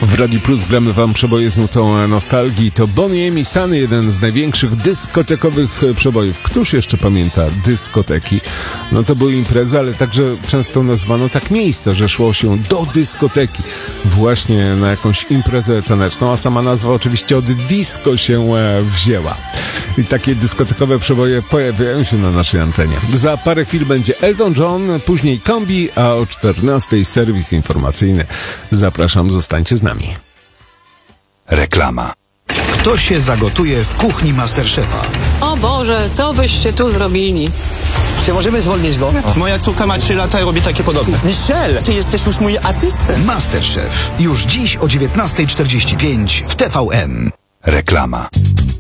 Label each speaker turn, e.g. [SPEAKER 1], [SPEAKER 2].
[SPEAKER 1] W Radiu Plus gramy wam przeboje z nutą nostalgii. To Bonnie M i Sunny, jeden z największych dyskotekowych przebojów. Któż jeszcze pamięta dyskoteki? No to były imprezy, ale także często nazwano tak miejsca, że szło się do dyskoteki. Właśnie na jakąś imprezę taneczną, a sama nazwa oczywiście od disco się wzięła. I takie dyskotekowe przeboje pojawiają się na naszej antenie. Za parę chwil będzie Elton John, później Kombi, a o 14:00 serwis informacyjny. Zapraszam, zostańcie z nami.
[SPEAKER 2] Reklama. Kto się zagotuje w kuchni Masterchefa?
[SPEAKER 3] O Boże, co wyście tu zrobili?
[SPEAKER 4] Czy możemy zwolnić go?
[SPEAKER 5] Moja córka ma 3 lata i robi takie podobne.
[SPEAKER 4] Michelle, ty jesteś już mój asystent.
[SPEAKER 2] Masterchef. Już dziś o 19:45 w TVN. Reklama.